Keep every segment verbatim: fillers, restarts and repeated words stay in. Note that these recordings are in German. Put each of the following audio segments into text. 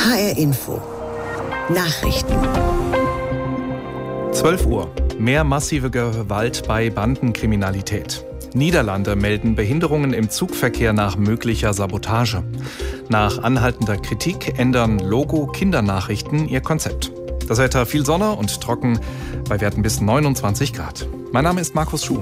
H R Info. Nachrichten. zwölf Uhr. Mehr massive Gewalt bei Bandenkriminalität. Niederlande melden Behinderungen im Zugverkehr nach möglicher Sabotage. Nach anhaltender Kritik ändern Logo Kindernachrichten ihr Konzept. Das Wetter viel Sonne und trocken bei Werten bis neunundzwanzig Grad. Mein Name ist Markus Schuh.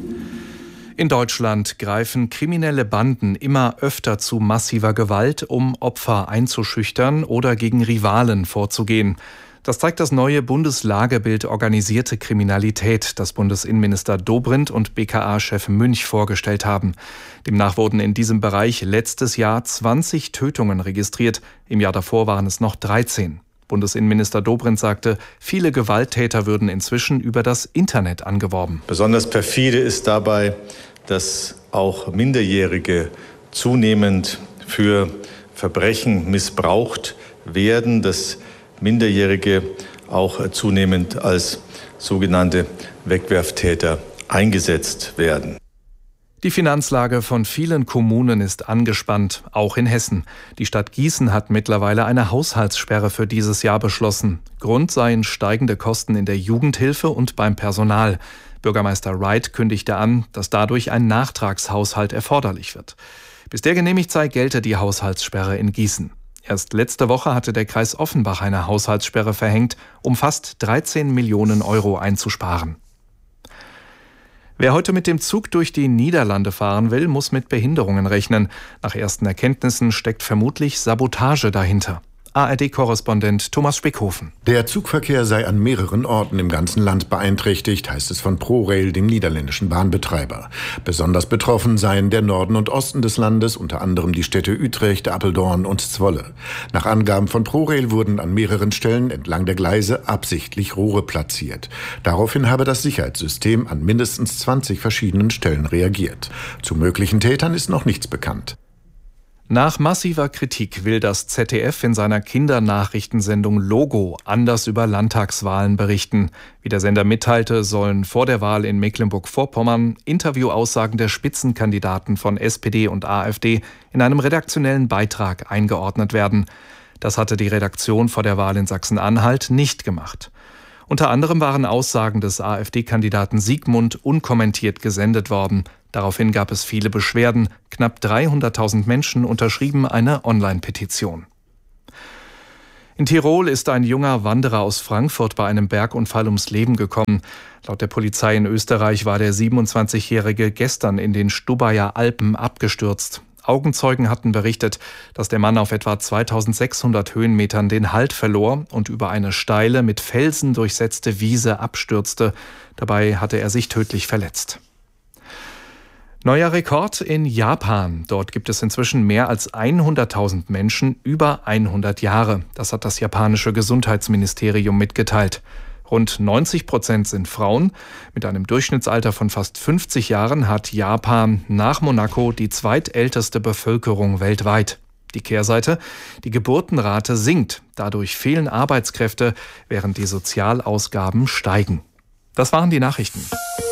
In Deutschland greifen kriminelle Banden immer öfter zu massiver Gewalt, um Opfer einzuschüchtern oder gegen Rivalen vorzugehen. Das zeigt das neue Bundeslagebild Organisierte Kriminalität, das Bundesinnenminister Dobrindt und B K A-Chef Münch vorgestellt haben. Demnach wurden in diesem Bereich letztes Jahr zwanzig Tötungen registriert. Im Jahr davor waren es noch dreizehn. Bundesinnenminister Dobrindt sagte, viele Gewalttäter würden inzwischen über das Internet angeworben. Besonders perfide ist dabei, dass auch Minderjährige zunehmend für Verbrechen missbraucht werden, dass Minderjährige auch zunehmend als sogenannte Wegwerftäter eingesetzt werden. Die Finanzlage von vielen Kommunen ist angespannt, auch in Hessen. Die Stadt Gießen hat mittlerweile eine Haushaltssperre für dieses Jahr beschlossen. Grund seien steigende Kosten in der Jugendhilfe und beim Personal. Bürgermeister Wright kündigte an, dass dadurch ein Nachtragshaushalt erforderlich wird. Bis der genehmigt sei, gelte die Haushaltssperre in Gießen. Erst letzte Woche hatte der Kreis Offenbach eine Haushaltssperre verhängt, um fast dreizehn Millionen Euro einzusparen. Wer heute mit dem Zug durch die Niederlande fahren will, muss mit Behinderungen rechnen. Nach ersten Erkenntnissen steckt vermutlich Sabotage dahinter. A R D-Korrespondent Thomas Spickhofen. Der Zugverkehr sei an mehreren Orten im ganzen Land beeinträchtigt, heißt es von ProRail, dem niederländischen Bahnbetreiber. Besonders betroffen seien der Norden und Osten des Landes, unter anderem die Städte Utrecht, Apeldoorn und Zwolle. Nach Angaben von ProRail wurden an mehreren Stellen entlang der Gleise absichtlich Rohre platziert. Daraufhin habe das Sicherheitssystem an mindestens zwanzig verschiedenen Stellen reagiert. Zu möglichen Tätern ist noch nichts bekannt. Nach massiver Kritik will das Z D F in seiner Kindernachrichtensendung Logo anders über Landtagswahlen berichten. Wie der Sender mitteilte, sollen vor der Wahl in Mecklenburg-Vorpommern Interviewaussagen der Spitzenkandidaten von S P D und AfD in einem redaktionellen Beitrag eingeordnet werden. Das hatte die Redaktion vor der Wahl in Sachsen-Anhalt nicht gemacht. Unter anderem waren Aussagen des AfD-Kandidaten Siegmund unkommentiert gesendet worden. Daraufhin gab es viele Beschwerden. Knapp dreihunderttausend Menschen unterschrieben eine Online-Petition. In Tirol ist ein junger Wanderer aus Frankfurt bei einem Bergunfall ums Leben gekommen. Laut der Polizei in Österreich war der siebenundzwanzigjährige gestern in den Stubaier Alpen abgestürzt. Augenzeugen hatten berichtet, dass der Mann auf etwa zweitausendsechshundert Höhenmetern den Halt verlor und über eine steile, mit Felsen durchsetzte Wiese abstürzte. Dabei hatte er sich tödlich verletzt. Neuer Rekord in Japan. Dort gibt es inzwischen mehr als hunderttausend Menschen über hundert Jahre. Das hat das japanische Gesundheitsministerium mitgeteilt. Rund neunzig Prozent sind Frauen. Mit einem Durchschnittsalter von fast fünfzig Jahren hat Japan nach Monaco die zweitälteste Bevölkerung weltweit. Die Kehrseite: Die Geburtenrate sinkt. Dadurch fehlen Arbeitskräfte, während die Sozialausgaben steigen. Das waren die Nachrichten.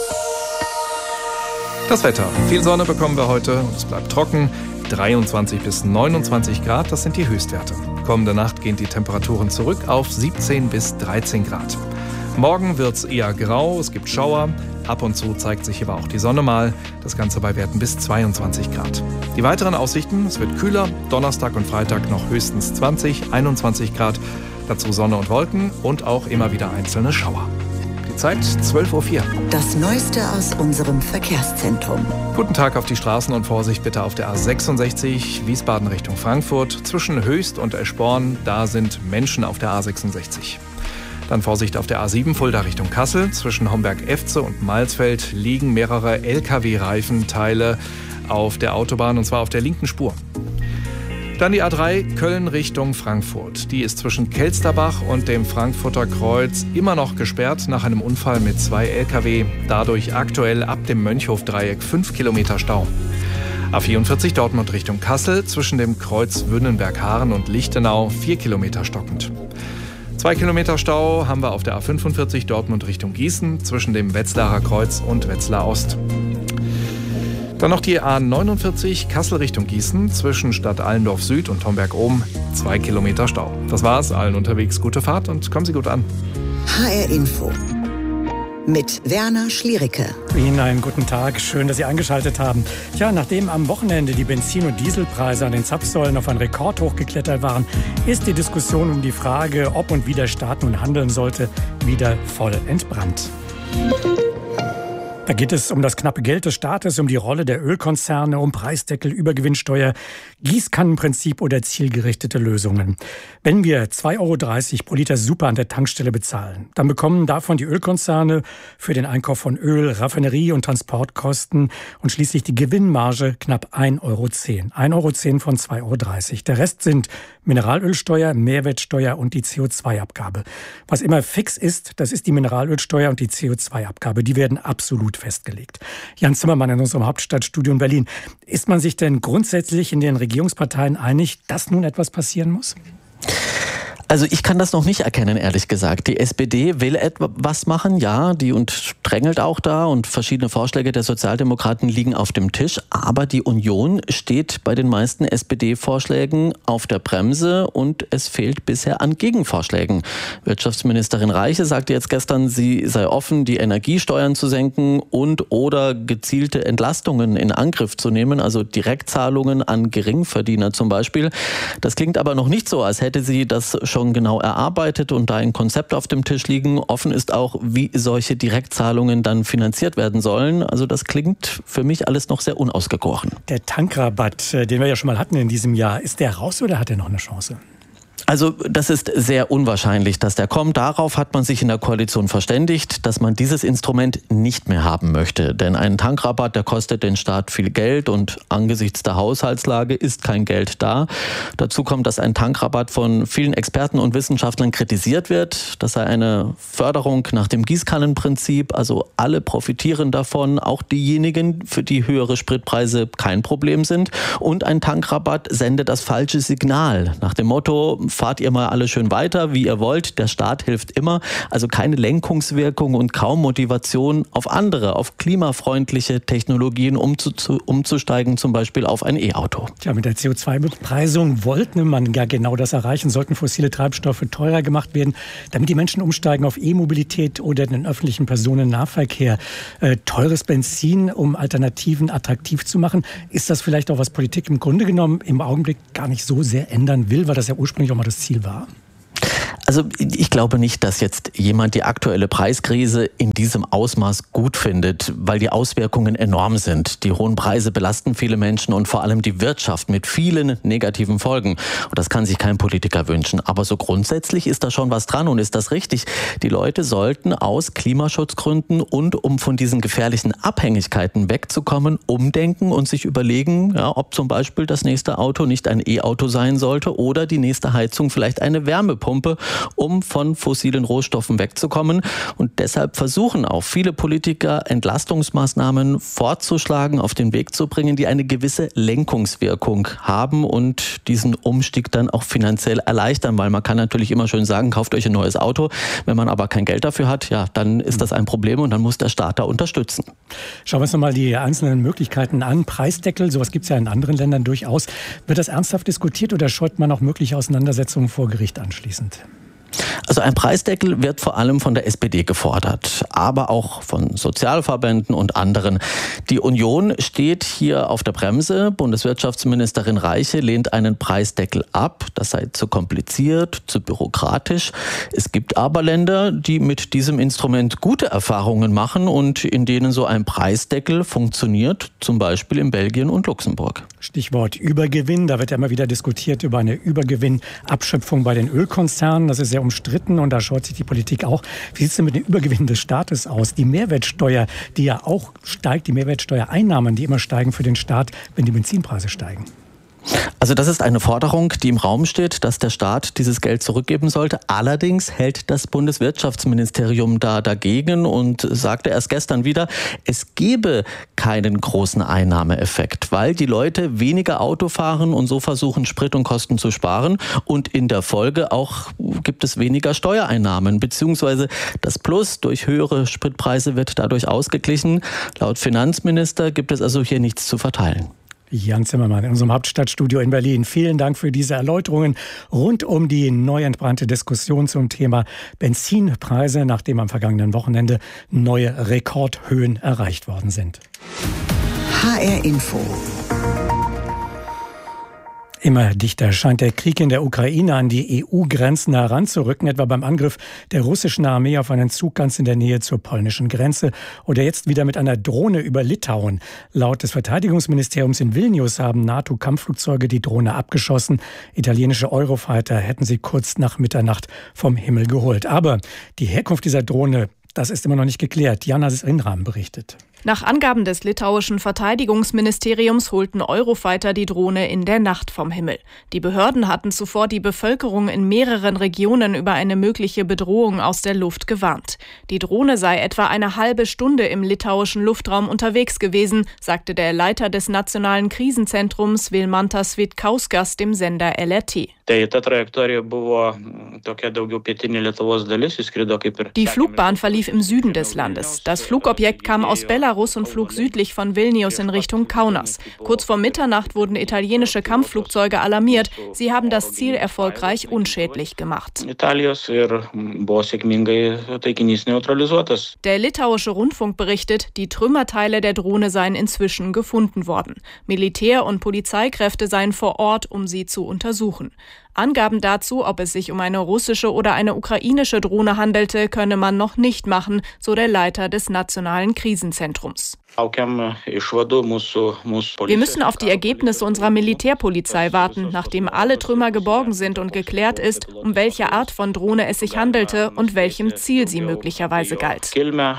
Das Wetter. Viel Sonne bekommen wir heute und es bleibt trocken. dreiundzwanzig bis neunundzwanzig Grad, das sind die Höchstwerte. Kommende Nacht gehen die Temperaturen zurück auf siebzehn bis dreizehn Grad. Morgen wird es eher grau, es gibt Schauer. Ab und zu zeigt sich aber auch die Sonne mal. Das Ganze bei Werten bis zweiundzwanzig Grad. Die weiteren Aussichten: Es wird kühler. Donnerstag und Freitag noch höchstens zwanzig, einundzwanzig Grad. Dazu Sonne und Wolken und auch immer wieder einzelne Schauer. Zeit zwölf Uhr vier. Das Neueste aus unserem Verkehrszentrum. Guten Tag auf die Straßen und Vorsicht bitte auf der A sechsundsechzig, Wiesbaden Richtung Frankfurt. Zwischen Höchst und Eschborn, da sind Menschen auf der A sechsundsechzig. Dann Vorsicht auf der A sieben, Fulda Richtung Kassel. Zwischen Homberg-Efze und Malsfeld liegen mehrere L K W-Reifenteile auf der Autobahn, und zwar auf der linken Spur. Dann die A drei Köln Richtung Frankfurt. Die ist zwischen Kelsterbach und dem Frankfurter Kreuz immer noch gesperrt nach einem Unfall mit zwei L K W. Dadurch aktuell ab dem Mönchhof-Dreieck fünf Kilometer Stau. A vierundvierzig Dortmund Richtung Kassel zwischen dem Kreuz Wünnenberg-Haaren und Lichtenau vier Kilometer stockend. Zwei Kilometer Stau haben wir auf der A fünfundvierzig Dortmund Richtung Gießen zwischen dem Wetzlarer Kreuz und Wetzlar Ost. Dann noch die A neunundvierzig Kassel Richtung Gießen zwischen Stadt Allendorf Süd und Homberg-Ohm. Zwei Kilometer Stau. Das war's. Allen unterwegs gute Fahrt und kommen Sie gut an. H R Info mit Werner Schliericke. Ihnen einen guten Tag. Schön, dass Sie eingeschaltet haben. Tja, nachdem am Wochenende die Benzin- und Dieselpreise an den Zapfsäulen auf einen Rekordhoch geklettert waren, ist die Diskussion um die Frage, ob und wie der Staat nun handeln sollte, wieder voll entbrannt. Da geht es um das knappe Geld des Staates, um die Rolle der Ölkonzerne, um Preisdeckel, Übergewinnsteuer, Gießkannenprinzip oder zielgerichtete Lösungen. Wenn wir zwei Euro dreißig pro Liter Super an der Tankstelle bezahlen, dann bekommen davon die Ölkonzerne für den Einkauf von Öl, Raffinerie- und Transportkosten und schließlich die Gewinnmarge knapp ein Euro zehn. ein Euro zehn von zwei Euro dreißig. Der Rest sind Mineralölsteuer, Mehrwertsteuer und die C O zwei Abgabe. Was immer fix ist, das ist die Mineralölsteuer und die C O zwei Abgabe. Die werden absolut festgelegt. Jan Zimmermann in unserem Hauptstadtstudio in Berlin. Ist man sich denn grundsätzlich in den Regierungsparteien einig, dass nun etwas passieren muss? Also ich kann das noch nicht erkennen, ehrlich gesagt. Die S P D will etwas machen, ja, die und drängelt auch da und verschiedene Vorschläge der Sozialdemokraten liegen auf dem Tisch. Aber die Union steht bei den meisten S P D-Vorschlägen auf der Bremse und es fehlt bisher an Gegenvorschlägen. Wirtschaftsministerin Reiche sagte jetzt gestern, sie sei offen, die Energiesteuern zu senken und oder gezielte Entlastungen in Angriff zu nehmen, also Direktzahlungen an Geringverdiener zum Beispiel. Das klingt aber noch nicht so, als hätte sie das schon schon genau erarbeitet und da ein Konzept auf dem Tisch liegen. Offen ist auch, wie solche Direktzahlungen dann finanziert werden sollen. Also das klingt für mich alles noch sehr unausgegoren. Der Tankrabatt, den wir ja schon mal hatten in diesem Jahr, ist der raus oder hat er noch eine Chance? Also das ist sehr unwahrscheinlich, dass der kommt. Darauf hat man sich in der Koalition verständigt, dass man dieses Instrument nicht mehr haben möchte. Denn ein Tankrabatt, der kostet den Staat viel Geld und angesichts der Haushaltslage ist kein Geld da. Dazu kommt, dass ein Tankrabatt von vielen Experten und Wissenschaftlern kritisiert wird. Das sei eine Förderung nach dem Gießkannenprinzip. Also alle profitieren davon, auch diejenigen, für die höhere Spritpreise kein Problem sind. Und ein Tankrabatt sendet das falsche Signal nach dem Motto: Fahrt ihr mal alle schön weiter, wie ihr wollt. Der Staat hilft immer. Also keine Lenkungswirkung und kaum Motivation, auf andere, auf klimafreundliche Technologien umzu- umzusteigen, zum Beispiel auf ein E-Auto. Tja, mit der C O zwei Bepreisung wollte man ja genau das erreichen. Sollten fossile Treibstoffe teurer gemacht werden, damit die Menschen umsteigen auf E-Mobilität oder den öffentlichen Personennahverkehr. Äh, teures Benzin, um Alternativen attraktiv zu machen. Ist das vielleicht auch, was Politik im Grunde genommen im Augenblick gar nicht so sehr ändern will, weil das ja ursprünglich auch mal das Ziel war? Also ich glaube nicht, dass jetzt jemand die aktuelle Preiskrise in diesem Ausmaß gut findet, weil die Auswirkungen enorm sind. Die hohen Preise belasten viele Menschen und vor allem die Wirtschaft mit vielen negativen Folgen. Und das kann sich kein Politiker wünschen. Aber so grundsätzlich ist da schon was dran und ist das richtig. Die Leute sollten aus Klimaschutzgründen und um von diesen gefährlichen Abhängigkeiten wegzukommen, umdenken und sich überlegen, ja, ob zum Beispiel das nächste Auto nicht ein E-Auto sein sollte oder die nächste Heizung vielleicht eine Wärmepumpe, um von fossilen Rohstoffen wegzukommen. Und deshalb versuchen auch viele Politiker, Entlastungsmaßnahmen vorzuschlagen, auf den Weg zu bringen, die eine gewisse Lenkungswirkung haben und diesen Umstieg dann auch finanziell erleichtern. Weil man kann natürlich immer schön sagen, kauft euch ein neues Auto. Wenn man aber kein Geld dafür hat, ja, dann ist das ein Problem und dann muss der Staat da unterstützen. Schauen wir uns nochmal die einzelnen Möglichkeiten an. Preisdeckel, sowas gibt es ja in anderen Ländern durchaus. Wird das ernsthaft diskutiert oder scheut man auch mögliche Auseinandersetzungen vor Gericht anschließend? Also ein Preisdeckel wird vor allem von der S P D gefordert, aber auch von Sozialverbänden und anderen. Die Union steht hier auf der Bremse. Bundeswirtschaftsministerin Reiche lehnt einen Preisdeckel ab. Das sei zu kompliziert, zu bürokratisch. Es gibt aber Länder, die mit diesem Instrument gute Erfahrungen machen und in denen so ein Preisdeckel funktioniert, zum Beispiel in Belgien und Luxemburg. Stichwort Übergewinn. Da wird ja immer wieder diskutiert über eine Übergewinnabschöpfung bei den Ölkonzernen. Das ist sehr umstritten und da schaut sich die Politik auch. Wie sieht es denn mit dem Übergewinn des Staates aus? Die Mehrwertsteuer, die ja auch steigt, die Mehrwertsteuereinnahmen, die immer steigen für den Staat, wenn die Benzinpreise steigen. Also das ist eine Forderung, die im Raum steht, dass der Staat dieses Geld zurückgeben sollte. Allerdings hält das Bundeswirtschaftsministerium da dagegen und sagte erst gestern wieder, es gebe keinen großen Einnahmeeffekt, weil die Leute weniger Auto fahren und so versuchen, Sprit und Kosten zu sparen. Und in der Folge auch gibt es weniger Steuereinnahmen, beziehungsweise das Plus durch höhere Spritpreise wird dadurch ausgeglichen. Laut Finanzminister gibt es also hier nichts zu verteilen. Jan Zimmermann in unserem Hauptstadtstudio in Berlin. Vielen Dank für diese Erläuterungen rund um die neu entbrannte Diskussion zum Thema Benzinpreise, nachdem am vergangenen Wochenende neue Rekordhöhen erreicht worden sind. H R Info. Immer dichter scheint der Krieg in der Ukraine an die E U-Grenzen heranzurücken, etwa beim Angriff der russischen Armee auf einen Zug ganz in der Nähe zur polnischen Grenze oder jetzt wieder mit einer Drohne über Litauen. Laut des Verteidigungsministeriums in Vilnius haben NATO-Kampfflugzeuge die Drohne abgeschossen. Italienische Eurofighter hätten sie kurz nach Mitternacht vom Himmel geholt. Aber die Herkunft dieser Drohne, das ist immer noch nicht geklärt. Jana Rinram berichtet. Nach Angaben des litauischen Verteidigungsministeriums holten Eurofighter die Drohne in der Nacht vom Himmel. Die Behörden hatten zuvor die Bevölkerung in mehreren Regionen über eine mögliche Bedrohung aus der Luft gewarnt. Die Drohne sei etwa eine halbe Stunde im litauischen Luftraum unterwegs gewesen, sagte der Leiter des Nationalen Krisenzentrums Vilmantas Vitkauskas dem Sender L R T. Die Flugbahn verlief im Süden des Landes. Das Flugobjekt kam aus Belarus und flog südlich von Vilnius in Richtung Kaunas. Kurz vor Mitternacht wurden italienische Kampfflugzeuge alarmiert. Sie haben das Ziel erfolgreich unschädlich gemacht. Der litauische Rundfunk berichtet, die Trümmerteile der Drohne seien inzwischen gefunden worden. Militär- und Polizeikräfte seien vor Ort, um sie zu untersuchen. Angaben dazu, ob es sich um eine russische oder eine ukrainische Drohne handelte, könne man noch nicht machen, so der Leiter des Nationalen Krisenzentrums. Wir müssen auf die Ergebnisse unserer Militärpolizei warten, nachdem alle Trümmer geborgen sind und geklärt ist, um welche Art von Drohne es sich handelte und welchem Ziel sie möglicherweise galt.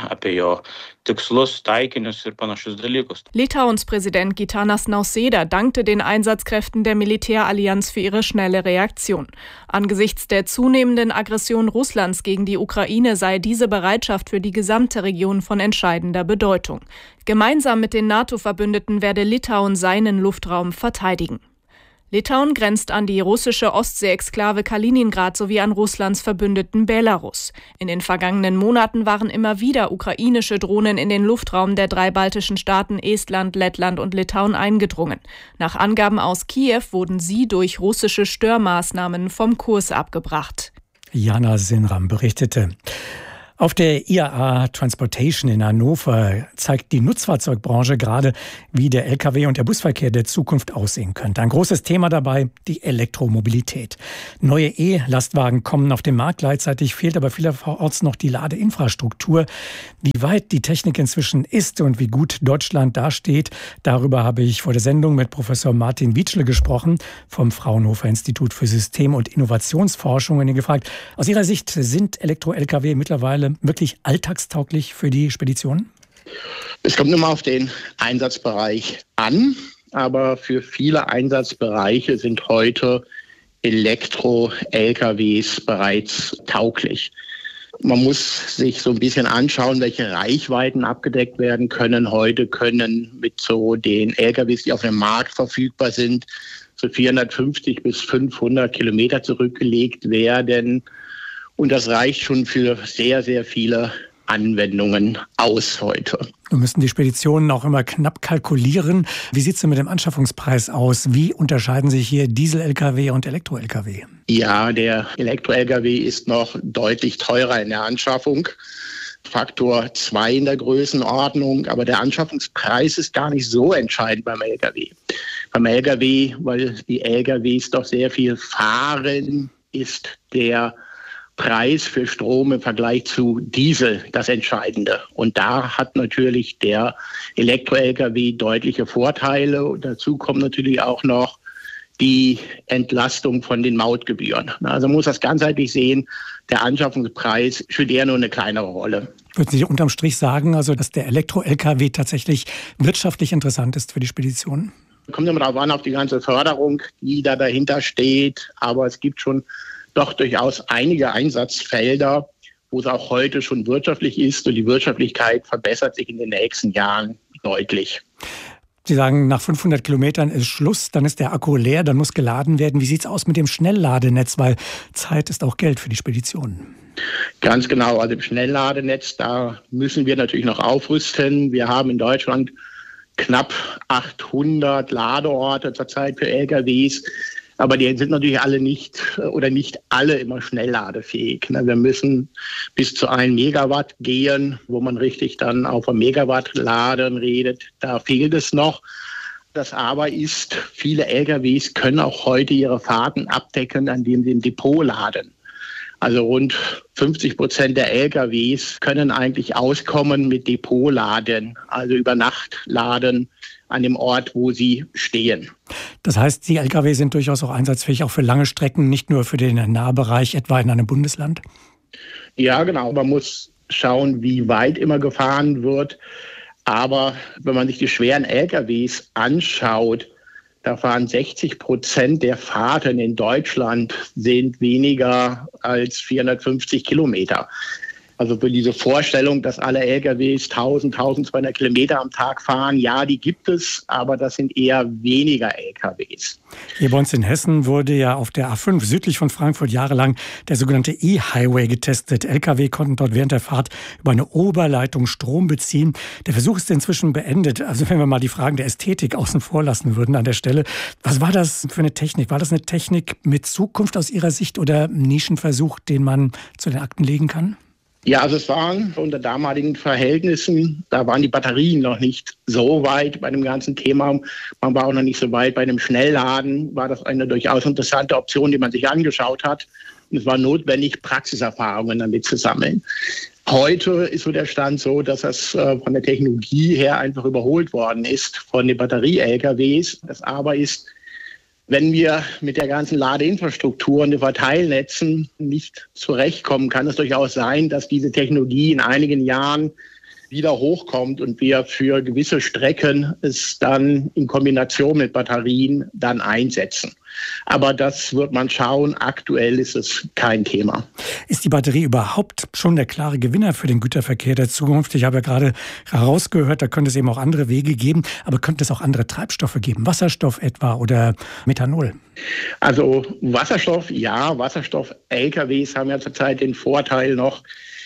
Litauens Präsident Gitanas Nausėda dankte den Einsatzkräften der Militärallianz für ihre schnelle Reaktion. Angesichts der zunehmenden Aggression Russlands gegen die Ukraine sei diese Bereitschaft für die gesamte Region von entscheidender Bedeutung. Gemeinsam mit den NATO-Verbündeten werde Litauen seinen Luftraum verteidigen. Litauen grenzt an die russische Ostsee-Exklave Kaliningrad sowie an Russlands Verbündeten Belarus. In den vergangenen Monaten waren immer wieder ukrainische Drohnen in den Luftraum der drei baltischen Staaten Estland, Lettland und Litauen eingedrungen. Nach Angaben aus Kiew wurden sie durch russische Störmaßnahmen vom Kurs abgebracht. Jana Rinram berichtete. Auf der I A A Transportation in Hannover zeigt die Nutzfahrzeugbranche gerade, wie der L K W- und der Busverkehr der Zukunft aussehen könnte. Ein großes Thema dabei, die Elektromobilität. Neue E-Lastwagen kommen auf den Markt, gleichzeitig fehlt aber vielerorts noch die Ladeinfrastruktur. Wie weit die Technik inzwischen ist und wie gut Deutschland dasteht, darüber habe ich vor der Sendung mit Professor Martin Witschle gesprochen, vom Fraunhofer Institut für System- und Innovationsforschung, und ihn gefragt, aus Ihrer Sicht sind Elektro-L K W mittlerweile wirklich alltagstauglich für die Speditionen? Es kommt immer auf den Einsatzbereich an, aber für viele Einsatzbereiche sind heute Elektro-L K Ws bereits tauglich. Man muss sich so ein bisschen anschauen, welche Reichweiten abgedeckt werden können. Heute können mit so den L K Ws, die auf dem Markt verfügbar sind, so vierhundertfünfzig bis fünfhundert Kilometer zurückgelegt werden. Und das reicht schon für sehr, sehr viele Anwendungen aus heute. Wir müssen die Speditionen auch immer knapp kalkulieren. Wie sieht es denn mit dem Anschaffungspreis aus? Wie unterscheiden sich hier Diesel-L K W und Elektro-L K W? Ja, der Elektro-L K W ist noch deutlich teurer in der Anschaffung. Faktor zwei in der Größenordnung. Aber der Anschaffungspreis ist gar nicht so entscheidend beim L K W. Beim L K W, weil die L K Ws doch sehr viel fahren, ist der Preis für Strom im Vergleich zu Diesel das Entscheidende. Und da hat natürlich der Elektro-L K W deutliche Vorteile. Und dazu kommt natürlich auch noch die Entlastung von den Mautgebühren. Also man muss das ganzheitlich sehen, der Anschaffungspreis spielt eher nur eine kleinere Rolle. Würden Sie unterm Strich sagen, also dass der Elektro-L K W tatsächlich wirtschaftlich interessant ist für die Speditionen? Kommt immer darauf an, auf die ganze Förderung, die da dahinter steht. Aber es gibt schon doch durchaus einige Einsatzfelder, wo es auch heute schon wirtschaftlich ist. Und die Wirtschaftlichkeit verbessert sich in den nächsten Jahren deutlich. Sie sagen, nach fünfhundert Kilometern ist Schluss, dann ist der Akku leer, dann muss geladen werden. Wie sieht es aus mit dem Schnellladenetz? Weil Zeit ist auch Geld für die Speditionen. Ganz genau, also im Schnellladenetz, da müssen wir natürlich noch aufrüsten. Wir haben in Deutschland knapp achthundert Ladeorte zurzeit für L K Ws. Aber die sind natürlich alle nicht oder nicht alle immer schnellladefähig. Wir müssen bis zu ein Megawatt gehen, wo man richtig dann auf ein Megawatt laden redet. Da fehlt es noch. Das aber ist, viele L K Ws können auch heute ihre Fahrten abdecken, indem sie im Depot laden. Also rund fünfzig Prozent der L K Ws können eigentlich auskommen mit Depotladen, also über Nacht laden an dem Ort, wo sie stehen. Das heißt, die L K W sind durchaus auch einsatzfähig, auch für lange Strecken, nicht nur für den Nahbereich, etwa in einem Bundesland? Ja, genau. Man muss schauen, wie weit immer gefahren wird. Aber wenn man sich die schweren L K Ws anschaut, da fahren sechzig Prozent der Fahrten in Deutschland sind weniger als vierhundertfünfzig Kilometer. Also für diese Vorstellung, dass alle L K Ws tausend, tausendzweihundert Kilometer am Tag fahren, ja, die gibt es, aber das sind eher weniger L K Ws. Hier bei uns in Hessen wurde ja auf der A fünf südlich von Frankfurt jahrelang der sogenannte E-Highway getestet. L K W konnten dort während der Fahrt über eine Oberleitung Strom beziehen. Der Versuch ist inzwischen beendet. Also wenn wir mal die Fragen der Ästhetik außen vor lassen würden an der Stelle. Was war das für eine Technik? War das eine Technik mit Zukunft aus Ihrer Sicht oder ein Nischenversuch, den man zu den Akten legen kann? Ja, also es waren unter damaligen Verhältnissen, da waren die Batterien noch nicht so weit bei dem ganzen Thema. Man war auch noch nicht so weit bei dem Schnellladen, war das eine durchaus interessante Option, die man sich angeschaut hat. Und es war notwendig, Praxiserfahrungen damit zu sammeln. Heute ist so der Stand so, dass das von der Technologie her einfach überholt worden ist von den Batterie-L K Ws. Das aber ist, wenn wir mit der ganzen Ladeinfrastruktur und den Verteilnetzen nicht zurechtkommen, kann es durchaus sein, dass diese Technologie in einigen Jahren wieder hochkommt und wir für gewisse Strecken es dann in Kombination mit Batterien dann einsetzen. Aber das wird man schauen. Aktuell ist es kein Thema. Ist die Batterie überhaupt schon der klare Gewinner für den Güterverkehr der Zukunft? Ich habe ja gerade herausgehört, da könnte es eben auch andere Wege geben. Aber könnte es auch andere Treibstoffe geben? Wasserstoff etwa oder Methanol? Also Wasserstoff, ja. Wasserstoff-L K Ws haben ja zurzeit den Vorteil noch,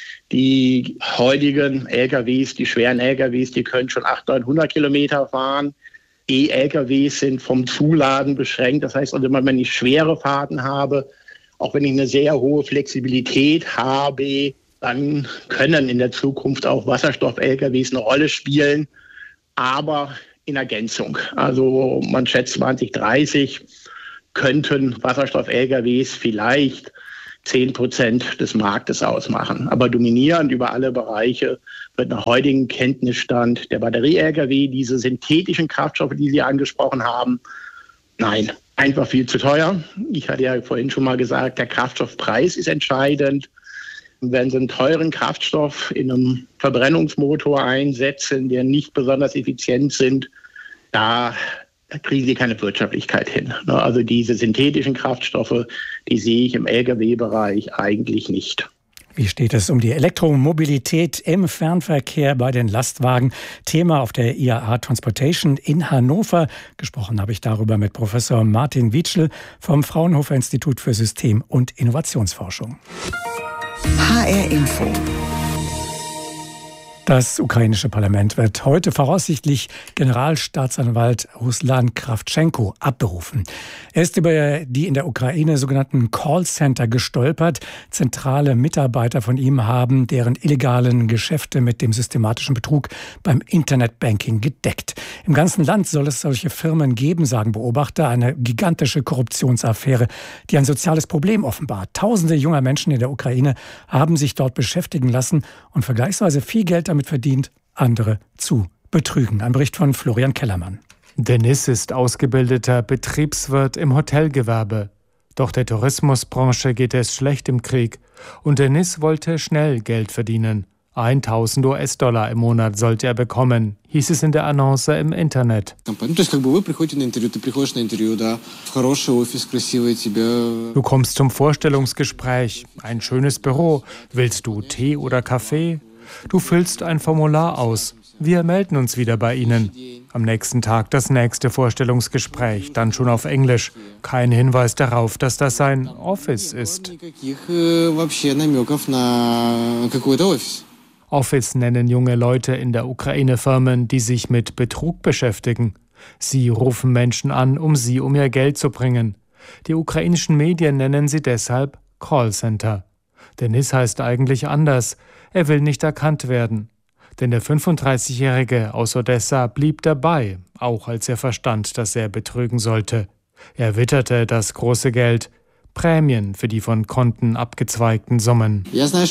die heutigen L K Ws, die schweren L K Ws, die können schon achthundert, neunhundert Kilometer fahren. E-L K Ws sind vom Zuladen beschränkt. Das heißt, also wenn ich schwere Fahrten habe, auch wenn ich eine sehr hohe Flexibilität habe, dann können in der Zukunft auch Wasserstoff-L K Ws eine Rolle spielen, aber in Ergänzung. Also man schätzt zwanzig dreißig könnten Wasserstoff-L K Ws vielleicht zehn Prozent des Marktes ausmachen. Aber dominierend über alle Bereiche wird nach heutigem Kenntnisstand der Batterie-L K W, diese synthetischen Kraftstoffe, die Sie angesprochen haben, nein, einfach viel zu teuer. Ich hatte ja vorhin schon mal gesagt, der Kraftstoffpreis ist entscheidend. Wenn Sie einen teuren Kraftstoff in einem Verbrennungsmotor einsetzen, der nicht besonders effizient sind, da Da kriegen Sie keine Wirtschaftlichkeit hin. Also diese synthetischen Kraftstoffe, die sehe ich im L K W-Bereich eigentlich nicht. Wie steht es um die Elektromobilität im Fernverkehr bei den Lastwagen? Thema auf der I A A Transportation in Hannover. Gesprochen habe ich darüber mit Professor Martin Wietschel vom Fraunhofer Institut für System- und Innovationsforschung. H R Info. Das ukrainische Parlament wird heute voraussichtlich Generalstaatsanwalt Ruslan Krawtschenko abberufen. Er ist über die in der Ukraine sogenannten Callcenter gestolpert. Zentrale Mitarbeiter von ihm haben deren illegalen Geschäfte mit dem systematischen Betrug beim Internetbanking gedeckt. Im ganzen Land soll es solche Firmen geben, sagen Beobachter. Eine gigantische Korruptionsaffäre, die ein soziales Problem offenbart. Tausende junger Menschen in der Ukraine haben sich dort beschäftigen lassen und vergleichsweise viel Geld damit verdient, andere zu betrügen. Ein Bericht von Florian Kellermann. Denis ist ausgebildeter Betriebswirt im Hotelgewerbe. Doch der Tourismusbranche geht es schlecht im Krieg und Denis wollte schnell Geld verdienen. tausend U S-Dollar im Monat sollte er bekommen, hieß es in der Annonce im Internet. Du kommst zum Vorstellungsgespräch, ein schönes Büro. Willst du Tee oder Kaffee? Du füllst ein Formular aus. Wir melden uns wieder bei Ihnen. Am nächsten Tag das nächste Vorstellungsgespräch, dann schon auf Englisch. Kein Hinweis darauf, dass das ein Office ist. Office nennen junge Leute in der Ukraine Firmen, die sich mit Betrug beschäftigen. Sie rufen Menschen an, um sie um ihr Geld zu bringen. Die ukrainischen Medien nennen sie deshalb Callcenter. Denis heißt eigentlich anders. Er will nicht erkannt werden. Denn der fünfunddreißigjährige aus Odessa blieb dabei, auch als er verstand, dass er betrügen sollte. Er witterte das große Geld, Prämien für die von Konten abgezweigten Summen.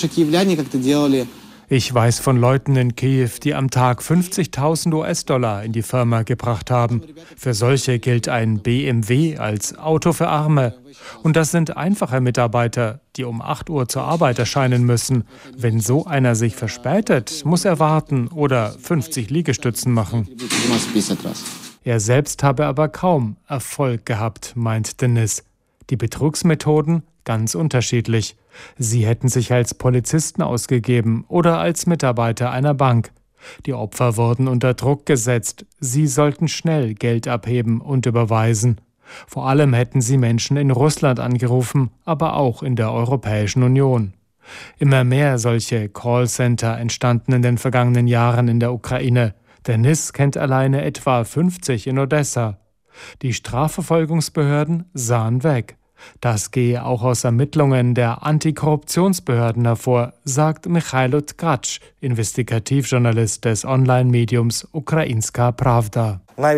Ich weiß von Leuten in Kiew, die am Tag fünfzigtausend U S-Dollar in die Firma gebracht haben. Für solche gilt ein B M W als Auto für Arme. Und das sind einfache Mitarbeiter, die um acht Uhr zur Arbeit erscheinen müssen. Wenn so einer sich verspätet, muss er warten oder fünfzig Liegestützen machen. Er selbst habe aber kaum Erfolg gehabt, meint Denis. Die Betrugsmethoden ganz unterschiedlich. Sie hätten sich als Polizisten ausgegeben oder als Mitarbeiter einer Bank. Die Opfer wurden unter Druck gesetzt. Sie sollten schnell Geld abheben und überweisen. Vor allem hätten sie Menschen in Russland angerufen, aber auch in der Europäischen Union. Immer mehr solche Callcenter entstanden in den vergangenen Jahren in der Ukraine. Denis kennt alleine etwa fünfzig in Odessa. Die Strafverfolgungsbehörden sahen weg. Das gehe auch aus Ermittlungen der Antikorruptionsbehörden hervor, sagt Michailo Tkacz, Investigativjournalist des Online-Mediums Ukrainska Pravda.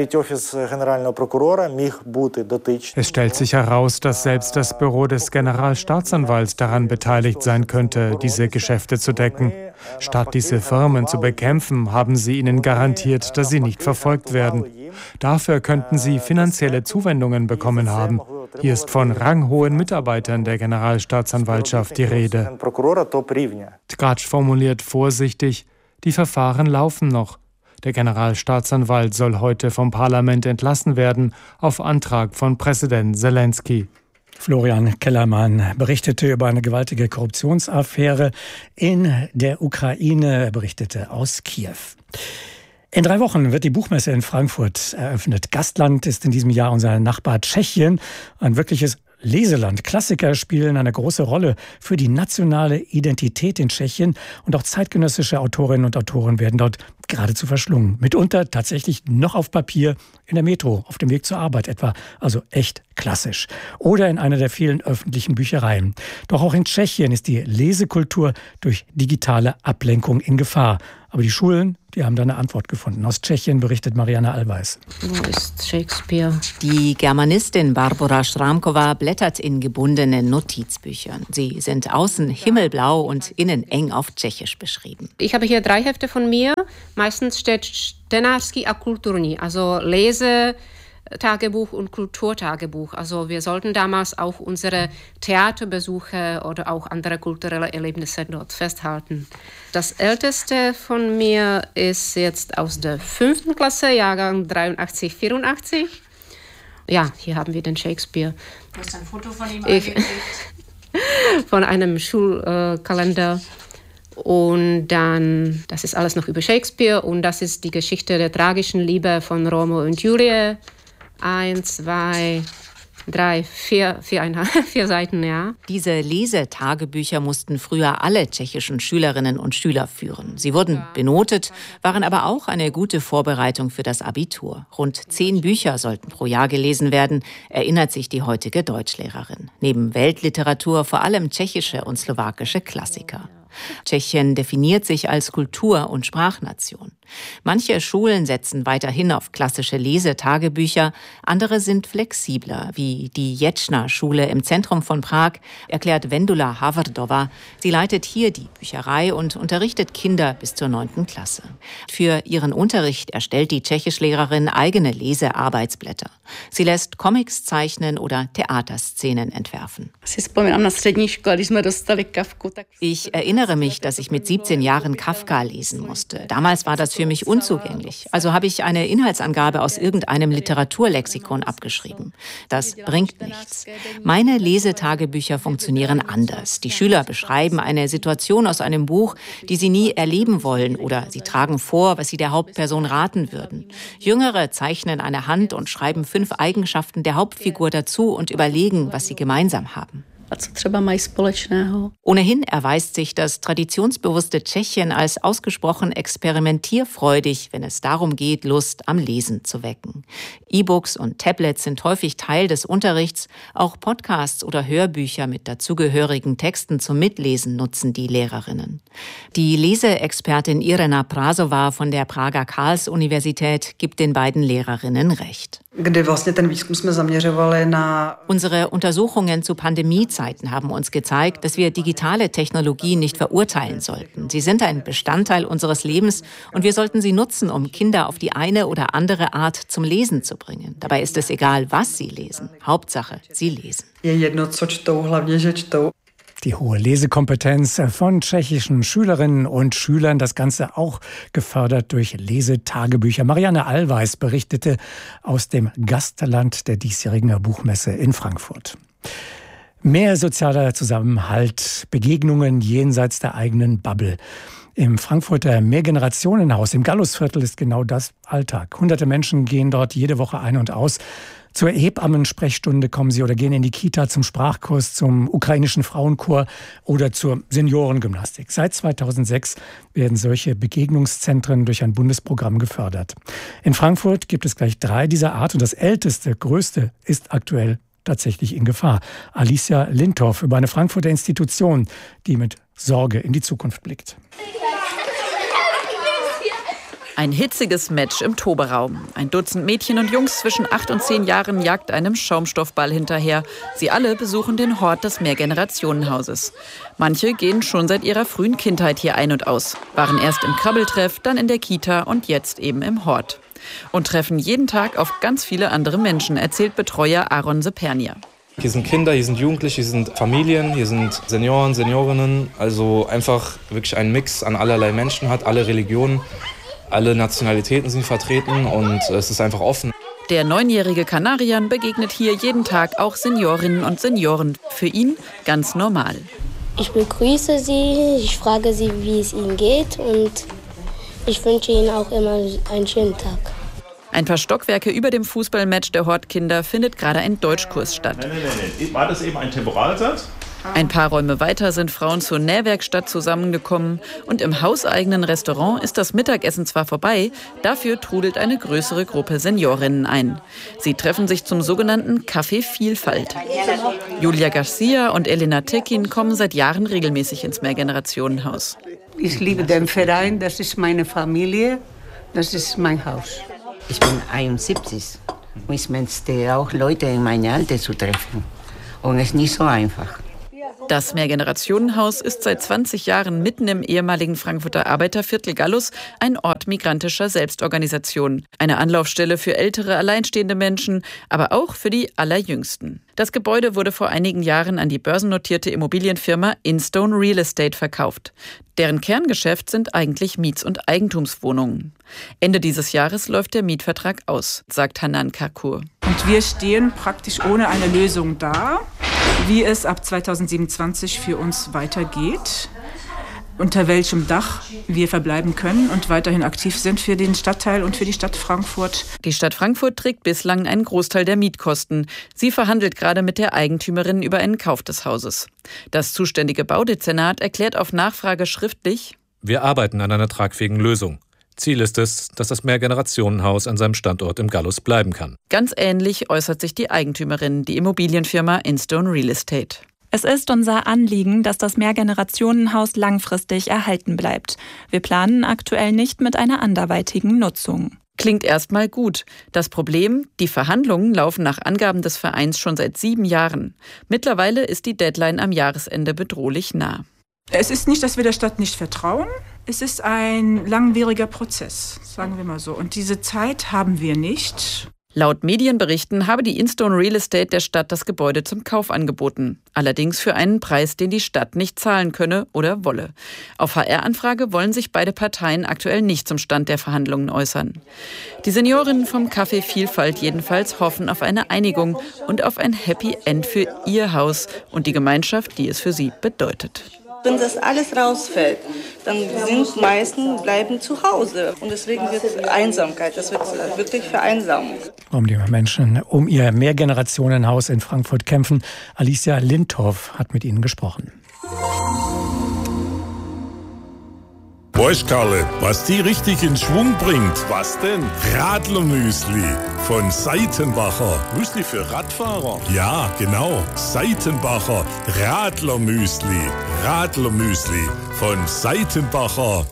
Es stellt sich heraus, dass selbst das Büro des Generalstaatsanwalts daran beteiligt sein könnte, diese Geschäfte zu decken. Statt diese Firmen zu bekämpfen, haben sie ihnen garantiert, dass sie nicht verfolgt werden. Dafür könnten sie finanzielle Zuwendungen bekommen haben. Hier ist von ranghohen Mitarbeitern der Generalstaatsanwaltschaft die Rede. Tkacz formuliert vorsichtig, die Verfahren laufen noch. Der Generalstaatsanwalt soll heute vom Parlament entlassen werden, auf Antrag von Präsident Zelensky. Florian Kellermann berichtete über eine gewaltige Korruptionsaffäre in der Ukraine, berichtete aus Kiew. In drei Wochen wird die Buchmesse in Frankfurt eröffnet. Gastland ist in diesem Jahr unser Nachbar Tschechien, ein wirkliches Leseland. Klassiker spielen eine große Rolle für die nationale Identität in Tschechien und auch zeitgenössische Autorinnen und Autoren werden dort geradezu verschlungen. Mitunter tatsächlich noch auf Papier in der Metro, auf dem Weg zur Arbeit etwa. Also echt klassisch. Oder in einer der vielen öffentlichen Büchereien. Doch auch in Tschechien ist die Lesekultur durch digitale Ablenkung in Gefahr. Aber die Schulen, die haben da eine Antwort gefunden. Aus Tschechien berichtet Marianne Allweis. Wo ist Shakespeare? Die Germanistin Barbora Schramkova blättert in gebundenen Notizbüchern. Sie sind außen himmelblau und innen eng auf Tschechisch beschrieben. Ich habe hier drei Hefte von mir. Meistens steht Čtenářský a kulturní, also Lesetagebuch und Kulturtagebuch. Also wir sollten damals auch unsere Theaterbesuche oder auch andere kulturelle Erlebnisse dort festhalten. Das älteste von mir ist jetzt aus der fünften Klasse, Jahrgang dreiundachtzig, vierundachtzig. Ja, hier haben wir den Shakespeare. Du hast ein Foto von ihm ich, Von einem Schulkalender. Und dann, das ist alles noch über Shakespeare und das ist die Geschichte der tragischen Liebe von Romeo und Julie. Eins, zwei, drei, vier, vier, vier Seiten, ja. Diese Lesetagebücher mussten früher alle tschechischen Schülerinnen und Schüler führen. Sie wurden benotet, waren aber auch eine gute Vorbereitung für das Abitur. Rund zehn Bücher sollten pro Jahr gelesen werden, erinnert sich die heutige Deutschlehrerin. Neben Weltliteratur vor allem tschechische und slowakische Klassiker. Tschechien definiert sich als Kultur- und Sprachnation. Manche Schulen setzen weiterhin auf klassische Lesetagebücher, andere sind flexibler, wie die Jetschna-Schule im Zentrum von Prag, erklärt Vendula Havardova. Sie leitet hier die Bücherei und unterrichtet Kinder bis zur neunten Klasse. Für ihren Unterricht erstellt die Tschechischlehrerin eigene Lesearbeitsblätter. Sie lässt Comics zeichnen oder Theaterszenen entwerfen. Ich erinnere mich, dass ich mit siebzehn Jahren Kafka lesen musste. Damals war das für mich unzugänglich. Also habe ich eine Inhaltsangabe aus irgendeinem Literaturlexikon abgeschrieben. Das bringt nichts. Meine Lesetagebücher funktionieren anders. Die Schüler beschreiben eine Situation aus einem Buch, die sie nie erleben wollen, oder sie tragen vor, was sie der Hauptperson raten würden. Jüngere zeichnen eine Hand und schreiben fünf Eigenschaften der Hauptfigur dazu und überlegen, was sie gemeinsam haben. Ohnehin erweist sich das traditionsbewusste Tschechien als ausgesprochen experimentierfreudig, wenn es darum geht, Lust am Lesen zu wecken. E-Books und Tablets sind häufig Teil des Unterrichts. Auch Podcasts oder Hörbücher mit dazugehörigen Texten zum Mitlesen nutzen die Lehrerinnen. Die Leseexpertin Irena Prasová von der Prager Karls-Universität gibt den beiden Lehrerinnen recht. Unsere Untersuchungen zu Pandemiezeiten haben uns gezeigt, dass wir digitale Technologien nicht verurteilen sollten. Sie sind ein Bestandteil unseres Lebens und wir sollten sie nutzen, um Kinder auf die eine oder andere Art zum Lesen zu bringen. Dabei ist es egal, was sie lesen. Hauptsache, sie lesen. Die hohe Lesekompetenz von tschechischen Schülerinnen und Schülern, das Ganze auch gefördert durch Lesetagebücher. Marianne Allweis berichtete aus dem Gastland der diesjährigen Buchmesse in Frankfurt. Mehr sozialer Zusammenhalt, Begegnungen jenseits der eigenen Bubble. Im Frankfurter Mehrgenerationenhaus im Gallusviertel ist genau das Alltag. Hunderte Menschen gehen dort jede Woche ein und aus. Zur Hebammensprechstunde kommen sie oder gehen in die Kita zum Sprachkurs, zum ukrainischen Frauenchor oder zur Seniorengymnastik. Seit zweitausendsechs werden solche Begegnungszentren durch ein Bundesprogramm gefördert. In Frankfurt gibt es gleich drei dieser Art und das älteste, größte ist aktuell tatsächlich in Gefahr. Alicia Lindhoff über eine Frankfurter Institution, die mit Sorge in die Zukunft blickt. Ein hitziges Match im Toberaum. Ein Dutzend Mädchen und Jungs zwischen acht und zehn Jahren jagt einem Schaumstoffball hinterher. Sie alle besuchen den Hort des Mehrgenerationenhauses. Manche gehen schon seit ihrer frühen Kindheit hier ein und aus, waren erst im Krabbeltreff, dann in der Kita und jetzt eben im Hort. Und treffen jeden Tag auf ganz viele andere Menschen, erzählt Betreuer Aaron Sepernia. Hier sind Kinder, hier sind Jugendliche, hier sind Familien, hier sind Senioren, Seniorinnen. Also einfach wirklich ein Mix an allerlei Menschen hat, alle Religionen. Alle Nationalitäten sind vertreten und es ist einfach offen. Der neunjährige Kanarian begegnet hier jeden Tag auch Seniorinnen und Senioren. Für ihn ganz normal. Ich begrüße sie, ich frage sie, wie es ihnen geht und ich wünsche ihnen auch immer einen schönen Tag. Ein paar Stockwerke über dem Fußballmatch der Hortkinder findet gerade ein Deutschkurs statt. Nein, nein, nein. War das eben ein Temporalsatz? Ein paar Räume weiter sind Frauen zur Nähwerkstatt zusammengekommen. Und im hauseigenen Restaurant ist das Mittagessen zwar vorbei, dafür trudelt eine größere Gruppe Seniorinnen ein. Sie treffen sich zum sogenannten Café Vielfalt. Julia Garcia und Elena Tekin kommen seit Jahren regelmäßig ins Mehrgenerationenhaus. Ich liebe den Verein, das ist meine Familie, das ist mein Haus. Ich bin einundsiebzig und ich möchte auch Leute in meinem Alter zu treffen. Und es ist nicht so einfach. Das Mehrgenerationenhaus ist seit zwanzig Jahren mitten im ehemaligen Frankfurter Arbeiterviertel Gallus ein Ort migrantischer Selbstorganisation. Eine Anlaufstelle für ältere, alleinstehende Menschen, aber auch für die Allerjüngsten. Das Gebäude wurde vor einigen Jahren an die börsennotierte Immobilienfirma Instone Real Estate verkauft. Deren Kerngeschäft sind eigentlich Miets- und Eigentumswohnungen. Ende dieses Jahres läuft der Mietvertrag aus, sagt Hanan Karkur. Und wir stehen praktisch ohne eine Lösung da, wie es ab zweitausendsiebenundzwanzig für uns weitergeht, unter welchem Dach wir verbleiben können und weiterhin aktiv sind für den Stadtteil und für die Stadt Frankfurt. Die Stadt Frankfurt trägt bislang einen Großteil der Mietkosten. Sie verhandelt gerade mit der Eigentümerin über einen Kauf des Hauses. Das zuständige Baudezernat erklärt auf Nachfrage schriftlich: Wir arbeiten an einer tragfähigen Lösung. Ziel ist es, dass das Mehrgenerationenhaus an seinem Standort im Gallus bleiben kann. Ganz ähnlich äußert sich die Eigentümerin, die Immobilienfirma Instone Real Estate. Es ist unser Anliegen, dass das Mehrgenerationenhaus langfristig erhalten bleibt. Wir planen aktuell nicht mit einer anderweitigen Nutzung. Klingt erstmal gut. Das Problem, die Verhandlungen laufen nach Angaben des Vereins schon seit sieben Jahren. Mittlerweile ist die Deadline am Jahresende bedrohlich nah. Es ist nicht, dass wir der Stadt nicht vertrauen. Es ist ein langwieriger Prozess, sagen wir mal so. Und diese Zeit haben wir nicht. Laut Medienberichten habe die Instone Real Estate der Stadt das Gebäude zum Kauf angeboten. Allerdings für einen Preis, den die Stadt nicht zahlen könne oder wolle. Auf H R-Anfrage wollen sich beide Parteien aktuell nicht zum Stand der Verhandlungen äußern. Die Seniorinnen vom Café Vielfalt jedenfalls hoffen auf eine Einigung und auf ein Happy End für ihr Haus und die Gemeinschaft, die es für sie bedeutet. Wenn das alles rausfällt, dann sind meisten bleiben zu Hause. Und deswegen wird Einsamkeit, das wird wirklich Vereinsamung. Warum die Menschen um ihr Mehrgenerationenhaus in Frankfurt kämpfen. Alicia Lindhoff hat mit ihnen gesprochen. Weißt Karle, was die richtig in Schwung bringt? Was denn? Radlermüsli von Seitenbacher. Müsli für Radfahrer? Ja, genau. Seitenbacher Radlermüsli. Radlermüsli von Seitenbacher.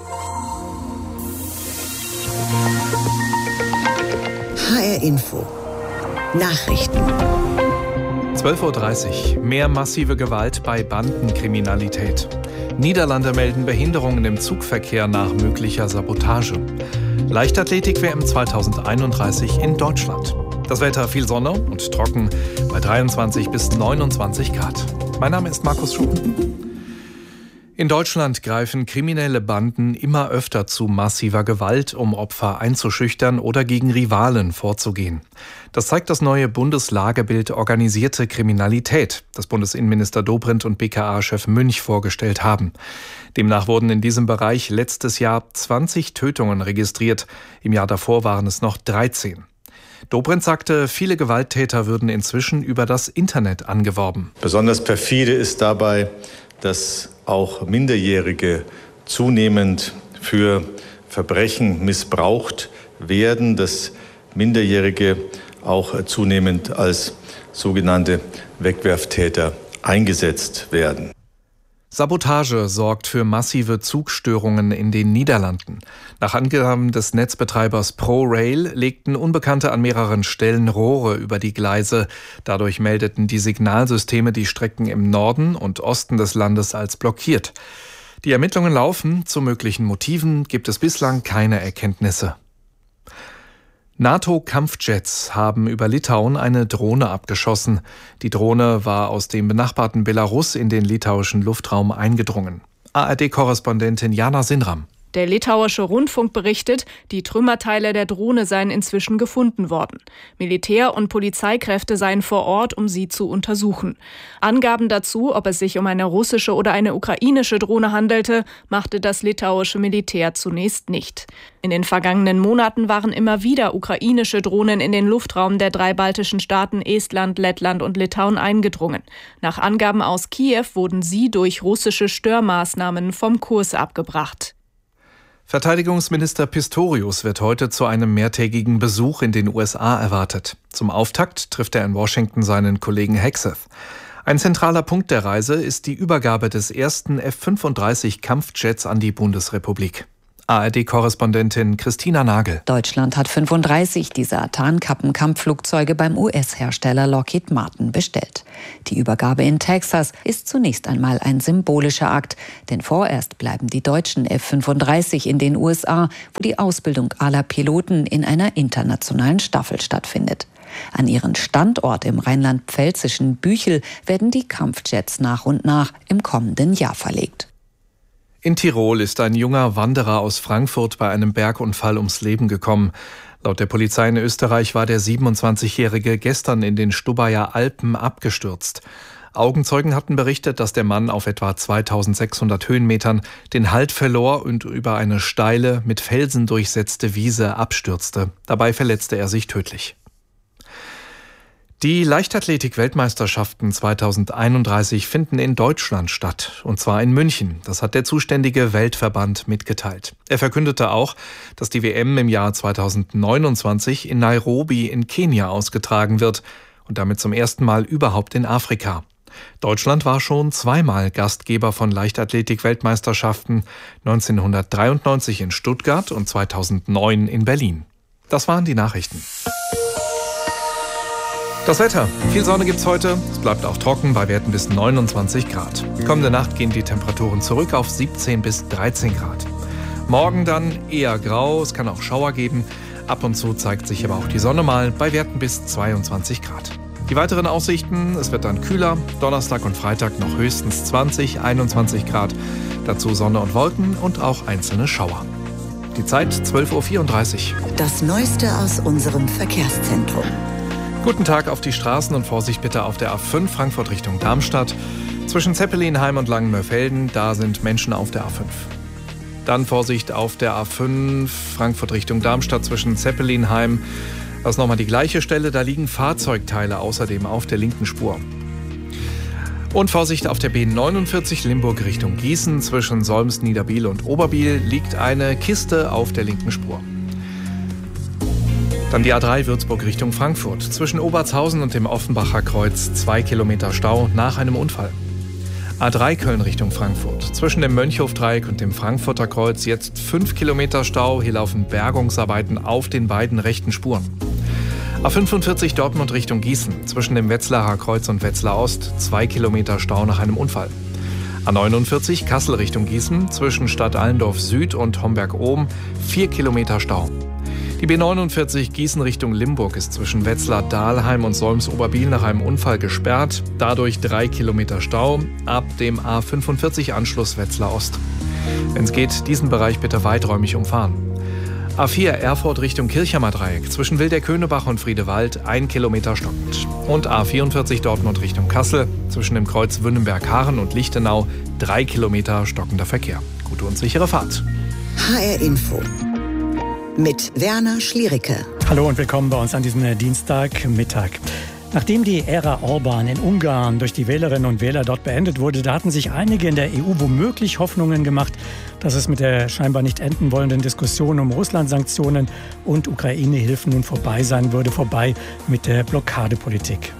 H R Info. Nachrichten. zwölf Uhr dreißig. Mehr massive Gewalt bei Bandenkriminalität. Niederlande melden Behinderungen im Zugverkehr nach möglicher Sabotage. Leichtathletik-W M zweitausendeinunddreißig in Deutschland. Das Wetter viel Sonne und trocken bei dreiundzwanzig bis neunundzwanzig Grad. Mein Name ist Markus Schuh. In Deutschland greifen kriminelle Banden immer öfter zu massiver Gewalt, um Opfer einzuschüchtern oder gegen Rivalen vorzugehen. Das zeigt das neue Bundeslagebild Organisierte Kriminalität, das Bundesinnenminister Dobrindt und B K A-Chef Münch vorgestellt haben. Demnach wurden in diesem Bereich letztes Jahr zwanzig Tötungen registriert. Im Jahr davor waren es noch dreizehn. Dobrindt sagte, viele Gewalttäter würden inzwischen über das Internet angeworben. Besonders perfide ist dabei, dass auch Minderjährige zunehmend für Verbrechen missbraucht werden, dass Minderjährige auch zunehmend als sogenannte Wegwerftäter eingesetzt werden. Sabotage sorgt für massive Zugstörungen in den Niederlanden. Nach Angaben des Netzbetreibers ProRail legten Unbekannte an mehreren Stellen Rohre über die Gleise. Dadurch meldeten die Signalsysteme die Strecken im Norden und Osten des Landes als blockiert. Die Ermittlungen laufen. Zu möglichen Motiven gibt es bislang keine Erkenntnisse. NATO-Kampfjets haben über Litauen eine Drohne abgeschossen. Die Drohne war aus dem benachbarten Belarus in den litauischen Luftraum eingedrungen. A R D-Korrespondentin Jana Sinram. Der litauische Rundfunk berichtet, die Trümmerteile der Drohne seien inzwischen gefunden worden. Militär- und Polizeikräfte seien vor Ort, um sie zu untersuchen. Angaben dazu, ob es sich um eine russische oder eine ukrainische Drohne handelte, machte das litauische Militär zunächst nicht. In den vergangenen Monaten waren immer wieder ukrainische Drohnen in den Luftraum der drei baltischen Staaten Estland, Lettland und Litauen eingedrungen. Nach Angaben aus Kiew wurden sie durch russische Störmaßnahmen vom Kurs abgebracht. Verteidigungsminister Pistorius wird heute zu einem mehrtägigen Besuch in den U S A erwartet. Zum Auftakt trifft er in Washington seinen Kollegen Hegseth. Ein zentraler Punkt der Reise ist die Übergabe des ersten F fünfunddreißig Kampfjets an die Bundesrepublik. A R D-Korrespondentin Christina Nagel. Deutschland hat fünfunddreißig dieser Tarnkappenkampfflugzeuge beim U S-Hersteller Lockheed Martin bestellt. Die Übergabe in Texas ist zunächst einmal ein symbolischer Akt, denn vorerst bleiben die deutschen F fünfunddreißig in den U S A, wo die Ausbildung aller Piloten in einer internationalen Staffel stattfindet. An ihren Standort im rheinland-pfälzischen Büchel werden die Kampfjets nach und nach im kommenden Jahr verlegt. In Tirol ist ein junger Wanderer aus Frankfurt bei einem Bergunfall ums Leben gekommen. Laut der Polizei in Österreich war der siebenundzwanzigjährige gestern in den Stubaier Alpen abgestürzt. Augenzeugen hatten berichtet, dass der Mann auf etwa zweitausendsechshundert Höhenmetern den Halt verlor und über eine steile, mit Felsen durchsetzte Wiese abstürzte. Dabei verletzte er sich tödlich. Die Leichtathletik-Weltmeisterschaften zweitausendeinunddreißig finden in Deutschland statt, und zwar in München. Das hat der zuständige Weltverband mitgeteilt. Er verkündete auch, dass die W M im Jahr zweitausendneunundzwanzig in Nairobi in Kenia ausgetragen wird und damit zum ersten Mal überhaupt in Afrika. Deutschland war schon zweimal Gastgeber von Leichtathletik-Weltmeisterschaften, neunzehnhundertdreiundneunzig in Stuttgart und zweitausendneun in Berlin. Das waren die Nachrichten. Das Wetter. Viel Sonne gibt's heute. Es bleibt auch trocken bei Werten bis neunundzwanzig Grad. Kommende Nacht gehen die Temperaturen zurück auf siebzehn bis dreizehn Grad. Morgen dann eher grau, es kann auch Schauer geben. Ab und zu zeigt sich aber auch die Sonne mal bei Werten bis zweiundzwanzig Grad. Die weiteren Aussichten, es wird dann kühler, Donnerstag und Freitag noch höchstens zwanzig, einundzwanzig Grad. Dazu Sonne und Wolken und auch einzelne Schauer. Die Zeit zwölf Uhr vierunddreißig. Das Neueste aus unserem Verkehrszentrum. Guten Tag auf die Straßen und Vorsicht bitte auf der A fünf Frankfurt Richtung Darmstadt. Zwischen Zeppelinheim und Langenmörfelden, da sind Menschen auf der A fünf. Dann Vorsicht auf der A fünf Frankfurt Richtung Darmstadt zwischen Zeppelinheim. Das ist nochmal die gleiche Stelle, da liegen Fahrzeugteile außerdem auf der linken Spur. Und Vorsicht auf der B neunundvierzig Limburg Richtung Gießen. Zwischen Solms, Niederbiel und Oberbiel liegt eine Kiste auf der linken Spur. Dann die A drei Würzburg Richtung Frankfurt. Zwischen Obertshausen und dem Offenbacher Kreuz zwei Kilometer Stau nach einem Unfall. A drei Köln Richtung Frankfurt. Zwischen dem Mönchhofdreieck und dem Frankfurter Kreuz jetzt fünf Kilometer Stau. Hier laufen Bergungsarbeiten auf den beiden rechten Spuren. A fünfundvierzig Dortmund Richtung Gießen. Zwischen dem Wetzlarer Kreuz und Wetzlar Ost zwei Kilometer Stau nach einem Unfall. A neunundvierzig Kassel Richtung Gießen. Zwischen Stadt Allendorf Süd und Homberg-Ohm vier Kilometer Stau. Die B neunundvierzig Gießen Richtung Limburg ist zwischen Wetzlar-Dahlheim und Solms-Oberbiel nach einem Unfall gesperrt. Dadurch drei Kilometer Stau ab dem A fünfundvierzig Anschluss Wetzlar Ost. Wenn es geht, diesen Bereich bitte weiträumig umfahren. A vier Erfurt Richtung Kirchheimer Dreieck. Zwischen Wilder-Köhnebach und Friedewald ein Kilometer stockend. Und A vierundvierzig Dortmund Richtung Kassel. Zwischen dem Kreuz Wünnenberg-Haaren und Lichtenau drei Kilometer stockender Verkehr. Gute und sichere Fahrt. H R Info mit Werner Schliericke. Hallo und willkommen bei uns an diesem Dienstagmittag. Nachdem die Ära Orban in Ungarn durch die Wählerinnen und Wähler dort beendet wurde, da hatten sich einige in der E U womöglich Hoffnungen gemacht, dass es mit der scheinbar nicht enden wollenden Diskussion um Russland-Sanktionen und Ukraine-Hilfen nun vorbei sein würde, vorbei mit der Blockadepolitik.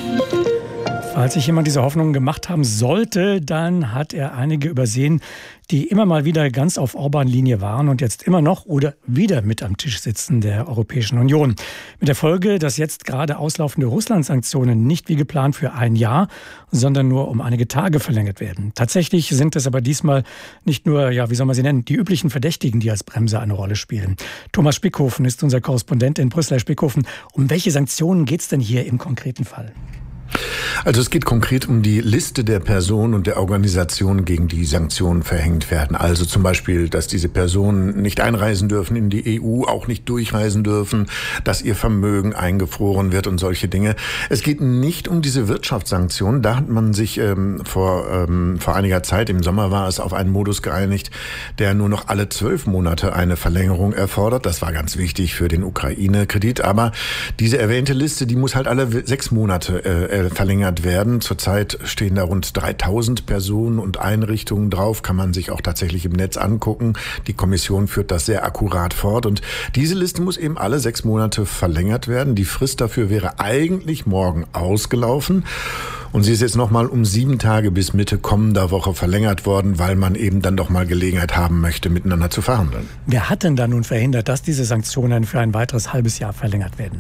Falls sich jemand diese Hoffnungen gemacht haben sollte, dann hat er einige übersehen, die immer mal wieder ganz auf Orban-Linie waren und jetzt immer noch oder wieder mit am Tisch sitzen der Europäischen Union. Mit der Folge, dass jetzt gerade auslaufende Russland-Sanktionen nicht wie geplant für ein Jahr, sondern nur um einige Tage verlängert werden. Tatsächlich sind es aber diesmal nicht nur, ja, wie soll man sie nennen, die üblichen Verdächtigen, die als Bremser eine Rolle spielen. Thomas Spickhofen ist unser Korrespondent in Brüssel. Herr Spickhofen, um welche Sanktionen geht es denn hier im konkreten Fall? Also es geht konkret um die Liste der Personen und der Organisationen, gegen die Sanktionen verhängt werden. Also zum Beispiel, dass diese Personen nicht einreisen dürfen in die E U, auch nicht durchreisen dürfen, dass ihr Vermögen eingefroren wird und solche Dinge. Es geht nicht um diese Wirtschaftssanktionen. Da hat man sich ähm, vor, ähm, vor einiger Zeit, im Sommer war es, auf einen Modus geeinigt, der nur noch alle zwölf Monate eine Verlängerung erfordert. Das war ganz wichtig für den Ukraine-Kredit. Aber diese erwähnte Liste, die muss halt alle sechs Monate äh, verlängert werden. Zurzeit stehen da rund dreitausend Personen und Einrichtungen drauf, kann man sich auch tatsächlich im Netz angucken. Die Kommission führt das sehr akkurat fort und diese Liste muss eben alle sechs Monate verlängert werden. Die Frist dafür wäre eigentlich morgen ausgelaufen. Und sie ist jetzt nochmal um sieben Tage bis Mitte kommender Woche verlängert worden, weil man eben dann doch mal Gelegenheit haben möchte, miteinander zu verhandeln. Wer hat denn da nun verhindert, dass diese Sanktionen für ein weiteres halbes Jahr verlängert werden?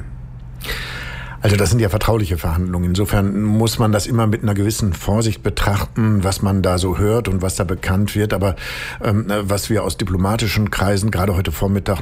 Also das sind ja vertrauliche Verhandlungen. Insofern muss man das immer mit einer gewissen Vorsicht betrachten, was man da so hört und was da bekannt wird. Aber ähm, was wir aus diplomatischen Kreisen gerade heute Vormittag